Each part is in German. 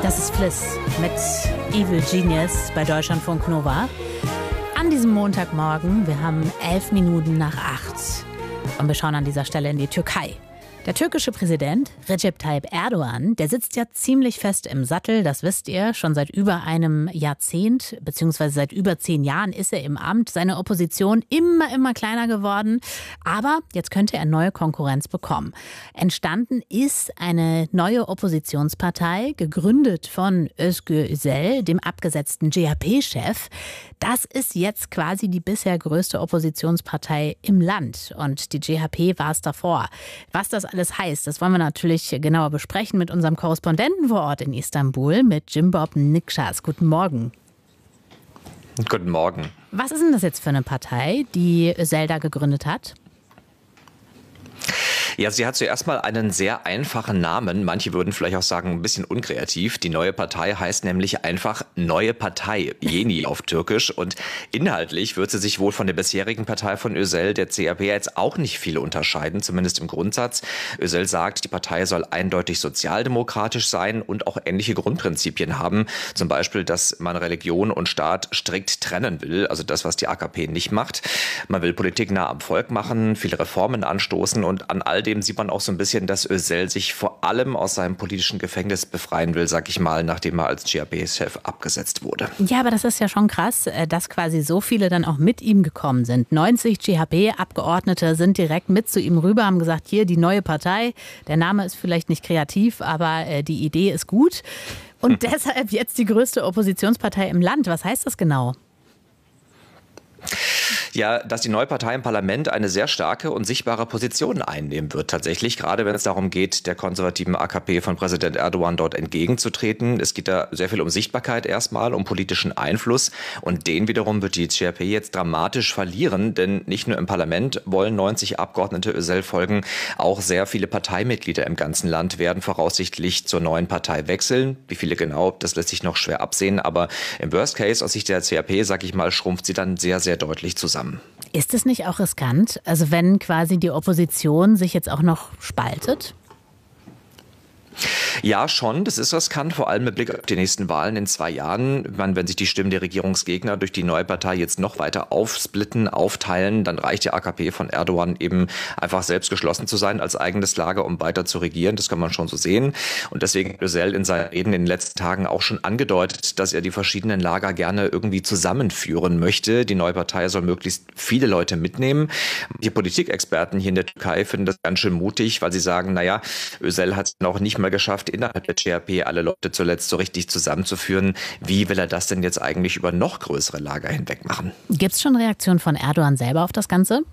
Das ist Fliss mit Evil Genius bei Deutschlandfunk Nova. An diesem Montagmorgen, wir haben 11 Minuten nach 8 und wir schauen an dieser Stelle in die Türkei. Der türkische Präsident Recep Tayyip Erdogan, der sitzt ja ziemlich fest im Sattel, das wisst ihr. Schon seit über einem Jahrzehnt, beziehungsweise seit über 10 Jahren ist er im Amt. Seine Opposition immer kleiner geworden. Aber jetzt könnte er neue Konkurrenz bekommen. Entstanden ist eine neue Oppositionspartei, gegründet von Özgür Özel, dem abgesetzten CHP-Chef. Das ist jetzt quasi die bisher größte Oppositionspartei im Land. Und die CHP war es davor. Was das alles heißt, das wollen wir natürlich genauer besprechen mit unserem Korrespondenten vor Ort in Istanbul, mit Jimbop Nikşas. Guten Morgen. Guten Morgen. Was ist denn das jetzt für eine Partei, die Özel da gegründet hat? Ja, sie hat zuerst mal einen sehr einfachen Namen. Manche würden vielleicht auch sagen, ein bisschen unkreativ. Die neue Partei heißt nämlich einfach Neue Partei, Yeni auf Türkisch. Und inhaltlich wird sie sich wohl von der bisherigen Partei von Özel, der CHP, jetzt auch nicht viel unterscheiden, zumindest im Grundsatz. Özel sagt, die Partei soll eindeutig sozialdemokratisch sein und auch ähnliche Grundprinzipien haben. Zum Beispiel, dass man Religion und Staat strikt trennen will, also das, was die AKP nicht macht. Man will Politik nah am Volk machen, viele Reformen anstoßen und an all dem sieht man auch so ein bisschen, dass Özel sich vor allem aus seinem politischen Gefängnis befreien will, sag ich mal, nachdem er als CHP-Chef abgesetzt wurde. Ja, aber das ist ja schon krass, dass quasi so viele dann auch mit ihm gekommen sind. 90 CHP-Abgeordnete sind direkt mit zu ihm rüber, haben gesagt, hier die neue Partei. Der Name ist vielleicht nicht kreativ, aber die Idee ist gut. Und deshalb jetzt die größte Oppositionspartei im Land. Was heißt das genau? Ja, dass die neue Partei im Parlament eine sehr starke und sichtbare Position einnehmen wird tatsächlich, gerade wenn es darum geht, der konservativen AKP von Präsident Erdogan dort entgegenzutreten. Es geht da sehr viel um Sichtbarkeit erstmal, um politischen Einfluss und den wiederum wird die CHP jetzt dramatisch verlieren, denn nicht nur im Parlament wollen 90 Abgeordnete Özel folgen, auch sehr viele Parteimitglieder im ganzen Land werden voraussichtlich zur neuen Partei wechseln. Wie viele genau, das lässt sich noch schwer absehen, aber im Worst Case aus Sicht der CHP, sag ich mal, schrumpft sie dann sehr, sehr deutlich zusammen. Ist es nicht auch riskant, also wenn quasi die Opposition sich jetzt auch noch spaltet? Ja, schon. Das ist riskant, vor allem mit Blick auf die nächsten Wahlen in 2 Jahren. Wenn sich die Stimmen der Regierungsgegner durch die neue Partei jetzt noch weiter aufsplitten, aufteilen, dann reicht die AKP von Erdogan eben einfach selbst geschlossen zu sein als eigenes Lager, um weiter zu regieren. Das kann man schon so sehen. Und deswegen hat Özel in seinen Reden in den letzten Tagen auch schon angedeutet, dass er die verschiedenen Lager gerne irgendwie zusammenführen möchte. Die neue Partei soll möglichst viele Leute mitnehmen. Die Politikexperten hier in der Türkei finden das ganz schön mutig, weil sie sagen, naja, Özel hat es noch nicht mal geschafft, innerhalb der CHP alle Leute zuletzt so richtig zusammenzuführen. Wie will er das denn jetzt eigentlich über noch größere Lager hinweg machen? Gibt es schon Reaktionen von Erdogan selber auf das Ganze?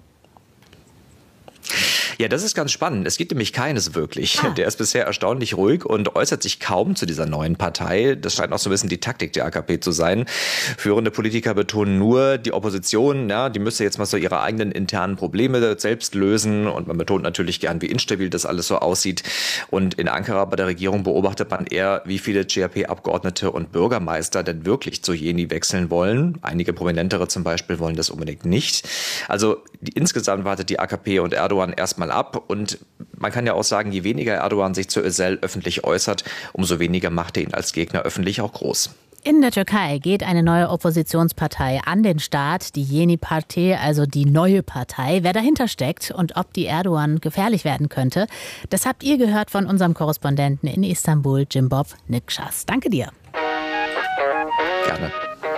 Ja, das ist ganz spannend. Es gibt nämlich keines wirklich. Der ist bisher erstaunlich ruhig und äußert sich kaum zu dieser neuen Partei. Das scheint auch so ein bisschen die Taktik der AKP zu sein. Führende Politiker betonen nur, die Opposition, ja, die müsste jetzt mal so ihre eigenen internen Probleme selbst lösen. Und man betont natürlich gern, wie instabil das alles so aussieht. Und in Ankara bei der Regierung beobachtet man eher, wie viele CHP-Abgeordnete und Bürgermeister denn wirklich zu Yeni wechseln wollen. Einige Prominentere zum Beispiel wollen das unbedingt nicht. Also insgesamt wartet die AKP und Erdogan erstmal ab und man kann ja auch sagen, je weniger Erdogan sich zu Özel öffentlich äußert, umso weniger macht er ihn als Gegner öffentlich auch groß. In der Türkei geht eine neue Oppositionspartei an den Start, die Yeni Parti, also die neue Partei. Wer dahinter steckt und ob die Erdogan gefährlich werden könnte, das habt ihr gehört von unserem Korrespondenten in Istanbul, Jimbop Nikşas. Danke dir.